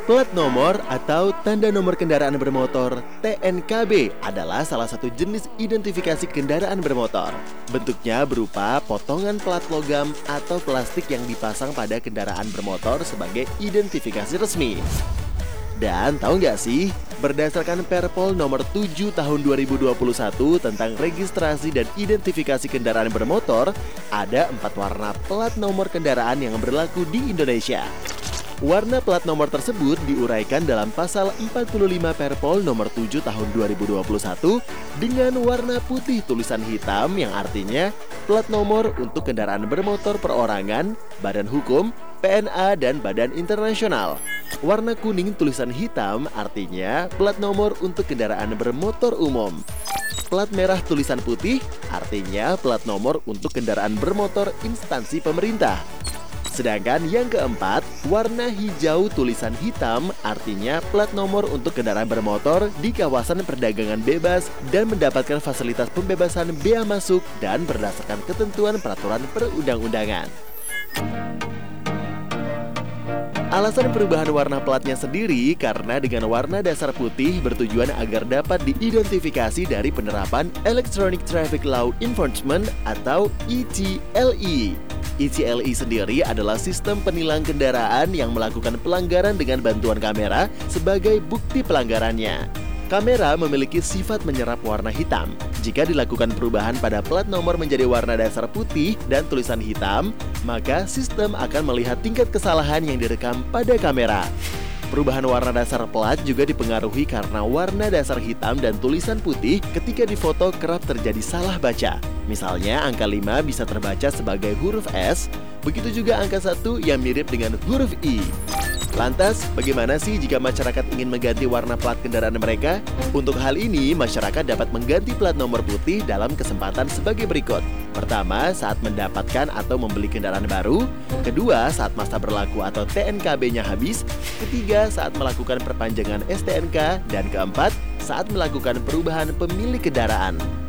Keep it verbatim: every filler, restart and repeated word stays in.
Plat nomor atau tanda nomor kendaraan bermotor T N K B adalah salah satu jenis identifikasi kendaraan bermotor. Bentuknya berupa potongan plat logam atau plastik yang dipasang pada kendaraan bermotor sebagai identifikasi resmi. Dan tahu nggak sih, berdasarkan Perpol nomor tujuh tahun dua ribu dua puluh satu tentang registrasi dan identifikasi kendaraan bermotor, ada empat warna plat nomor kendaraan yang berlaku di Indonesia. Warna plat nomor tersebut diuraikan dalam pasal empat puluh lima Perpol nomor tujuh tahun dua ribu dua puluh satu dengan warna putih tulisan hitam yang artinya plat nomor untuk kendaraan bermotor perorangan, badan hukum, P N A, dan badan internasional. Warna kuning tulisan hitam artinya plat nomor untuk kendaraan bermotor umum. Plat merah tulisan putih artinya plat nomor untuk kendaraan bermotor instansi pemerintah. Sedangkan yang keempat, warna hijau tulisan hitam artinya plat nomor untuk kendaraan bermotor di kawasan perdagangan bebas dan mendapatkan fasilitas pembebasan bea masuk dan berdasarkan ketentuan peraturan perundang-undangan. Alasan perubahan warna platnya sendiri karena dengan warna dasar putih bertujuan agar dapat diidentifikasi dari penerapan Electronic Traffic Law Enforcement atau E T L E. E T L E sendiri adalah sistem penilang kendaraan yang melakukan pelanggaran dengan bantuan kamera sebagai bukti pelanggarannya. Kamera memiliki sifat menyerap warna hitam. Jika dilakukan perubahan pada plat nomor menjadi warna dasar putih dan tulisan hitam, maka sistem akan melihat tingkat kesalahan yang direkam pada kamera. Perubahan warna dasar plat juga dipengaruhi karena warna dasar hitam dan tulisan putih ketika difoto kerap terjadi salah baca. Misalnya angka lima bisa terbaca sebagai huruf S, begitu juga angka satu yang mirip dengan huruf I. Lantas, bagaimana sih jika masyarakat ingin mengganti warna plat kendaraan mereka? Untuk hal ini, masyarakat dapat mengganti plat nomor putih dalam kesempatan sebagai berikut. Pertama, saat mendapatkan atau membeli kendaraan baru. Kedua, saat masa berlaku atau T N K B-nya habis. Ketiga, saat melakukan perpanjangan S T N K. Dan keempat, saat melakukan perubahan pemilik kendaraan.